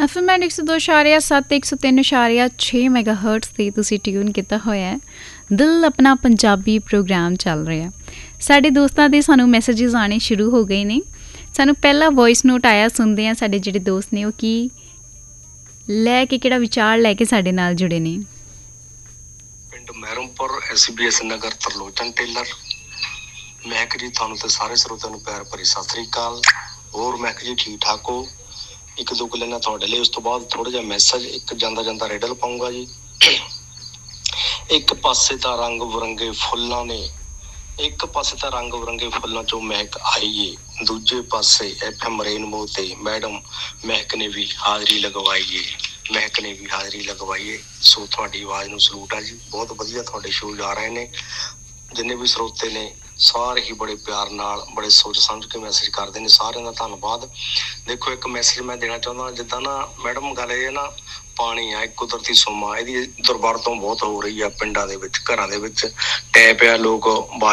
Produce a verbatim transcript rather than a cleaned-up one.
F M ਇੱਕ ਸੌ ਦੋ ਇਸ਼ਾਰਿਆ ਸੱਤ ਇੱਕ ਸੌ ਤਿੰਨ ਇਸ਼ਾਰਿਆ ਛੇ ਮੈਗਾ ਹਰਟਸ 'ਤੇ ਤੁਸੀਂ ਟਿਊਨ ਕੀਤਾ ਹੋਇਆ ਹੈ। ਦਿਲ ਆਪਣਾ ਪੰਜਾਬੀ ਪ੍ਰੋਗਰਾਮ ਚੱਲ ਰਿਹਾ। ਸਾਡੇ ਦੋਸਤਾਂ ਦੇ ਸਾਨੂੰ ਮੈਸੇਜਿਸ ਆਉਣੇ ਸ਼ੁਰੂ ਹੋ ਗਏ ਨੇ। ਸਾਨੂੰ ਪਹਿਲਾ ਵੋਇਸ ਨੋਟ ਆਇਆ, ਸੁਣਦੇ ਹਾਂ ਸਾਡੇ ਜਿਹੜੇ ਦੋਸਤ ਨੇ ਉਹ ਕੀ ਲੈ ਕੇ, ਕਿਹੜਾ ਵਿਚਾਰ ਲੈ ਕੇ ਸਾਡੇ ਨਾਲ ਜੁੜੇ ਨੇ। ਪਿੰਡ ਮਹਿਰਮਪੁਰ, ਐਸ ਬੀ ਐਸ ਨਗਰ, ਤਰਲੋਚਨ ਟੇਲਰ। ਮਹਿਕ ਜੀ, ਤੁਹਾਨੂੰ ਤੇ ਸਾਰੇ ਸਰੋਤਿਆਂ ਨੂੰ ਪਿਆਰ ਭਰੀ ਸਤਿ ਸ੍ਰੀ ਅਕਾਲ। ਹੋਰ ਮਹਿਕ ਜੀ ਠੀਕ ਠਾਕ ਹੋ? ਇੱਕ ਦੋ ਗੱਲਾਂ ਤੁਹਾਡੇ ਲਈ, ਉਸ ਤੋਂ ਬਾਅਦ ਥੋੜਾ ਜਿਹਾ ਮੈਸੇਜ, ਇੱਕ ਜਾਂਦਾ ਜਾਂਦਾ ਰਿਡਲ ਪਾਊਂਗਾ ਜੀ। ਇੱਕ ਪਾਸੇ ਤਾਂ ਰੰਗ ਬਿਰੰਗੇ ਫੁੱਲਾਂ ਨੇ, ਇੱਕ ਪਾਸੇ ਤਾਂ ਰੰਗ ਬਿਰੰਗੇ ਫੁੱਲਾਂ ਚੋਂ ਮਹਿਕ ਆਈਏ, ਦੂਜੇ ਪਾਸੇ ਐਫ ਐਮ ਰੇਨਬੋ ਤੇ ਮੈਡਮ ਮਹਿਕ ਨੇ ਵੀ ਹਾਜ਼ਰੀ ਲਗਵਾਈਏ, ਮਹਿਕ ਨੇ ਵੀ ਹਾਜ਼ਰੀ ਲਗਵਾਈਏ। ਸੋ ਤੁਹਾਡੀ ਆਵਾਜ਼ ਨੂੰ ਸਲੂਟ ਆ ਜੀ, ਬਹੁਤ ਵਧੀਆ ਤੁਹਾਡੇ ਸ਼ੋਅ ਜਾ ਰਹੇ ਨੇ। ਜਿੰਨੇ ਵੀ ਸਰੋਤੇ ਨੇ ਸਾਰੇ ਹੀ ਬੜੇ ਪਿਆਰ ਨਾਲ, ਬੜੇ ਸੋਚ ਸਮਝ ਕੇ ਮੈਸੇਜ ਕਰਦੇ ਨੇ, ਸਾਰਿਆਂ ਦਾ ਧੰਨਵਾਦ। ਦੇਖੋ, ਇੱਕ ਮੈਸੇਜ ਮੈਂ ਦੇਣਾ ਚਾਹੁੰਦਾ, ਜਿੱਦਾਂ ਨਾ ਮੈਡਮ ਗੱਲ ਇਹ ਨਾ, ਪਾਣੀ ਆ ਇੱਕ ਕੁਦਰਤੀ ਸੋਮਾ, ਇਹਦੀ ਦੁਰਵਰਤੋਂ ਬਹੁਤ ਹੋ ਰਹੀ ਆ ਪਿੰਡਾਂ ਦੇ ਵਿੱਚ, ਘਰਾਂ ਦੇ ਵਿੱਚ। ਟੈਪ ਆ, ਲੋਕ